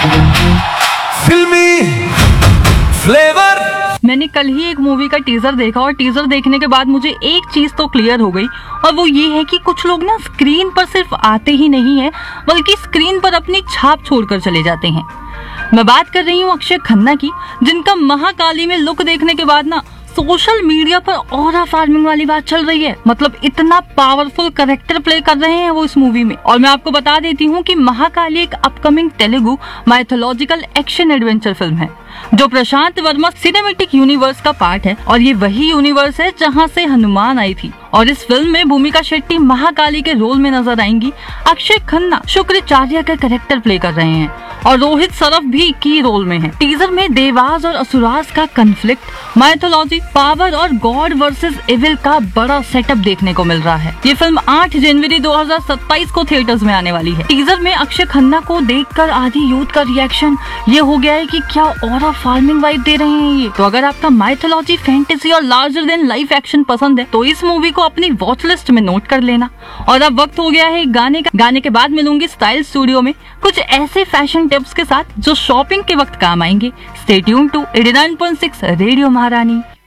फिल्मी फ्लेवर। मैंने कल ही एक मूवी का टीजर देखा और टीजर देखने के बाद मुझे एक चीज तो क्लियर हो गई, और वो ये है कि कुछ लोग ना स्क्रीन पर सिर्फ आते ही नहीं है बल्कि स्क्रीन पर अपनी छाप छोड़कर चले जाते हैं। मैं बात कर रही हूँ अक्षय खन्ना की, जिनका महाकाली में लुक देखने के बाद ना सोशल मीडिया पर ऑरा फार्मिंग वाली बात चल रही है। मतलब इतना पावरफुल कैरेक्टर प्ले कर रहे हैं वो इस मूवी में। और मैं आपको बता देती हूँ कि महाकाली एक upcoming Telugu mythological action adventure film है जो प्रशांत वर्मा सिनेमैटिक यूनिवर्स का पार्ट है, और ये वही यूनिवर्स है जहाँ से हनुमान आई थी। और इस फिल्म में भूमिका शेट्टी महाकाली के रोल में नजर आएंगी। अक्षय खन्ना शुक्राचार्य का कैरेक्टर प्ले कर रहे हैं और रोहित सरफ भी की रोल में है। टीजर में देवास और असुरास का कन्फ्लिक्ट, माइथोलॉजी, पावर और गॉड वर्सेस एविल का बड़ा सेटअप देखने को मिल रहा है। ये फिल्म 8 जनवरी 2027 को थिएटर्स में आने वाली है। टीजर में अक्षय खन्ना को देखकर आधी यूथ का रिएक्शन ये हो गया है कि क्या ऑरा फार्मिंग वाइब दे रहे हैं ये। तो अगर आपका माइथोलॉजी, फैंटेसी और लार्जर देन लाइफ एक्शन पसंद है तो इस मूवी को अपनी वॉच लिस्ट में नोट कर लेना। और अब वक्त हो गया है गाने का। गाने के बाद मिलूंगी स्टाइल स्टूडियो में कुछ ऐसे फैशन टिप्स के साथ जो शॉपिंग के वक्त काम आएंगे। स्टे ट्यून्ड टू 89.6 रेडियो महारानी।